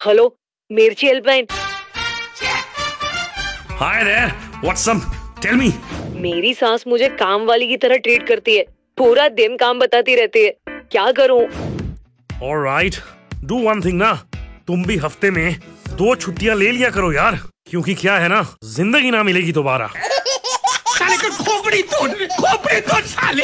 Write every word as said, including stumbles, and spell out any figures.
Hello, मिर्ची helpline. Hi there, what's up? Tell me. मेरी सास मुझे काम वाली की तरह ट्रीट करती है, पूरा दिन काम बताती रहती है, क्या करूं? ऑलराइट, डू वन थिंग ना, तुम भी हफ्ते में दो छुट्टियां ले लिया करो यार, क्योंकि क्या है ना, जिंदगी ना मिलेगी दोबारा। साले का खोपड़ी तोड़ खोपड़ी तोड़ साले।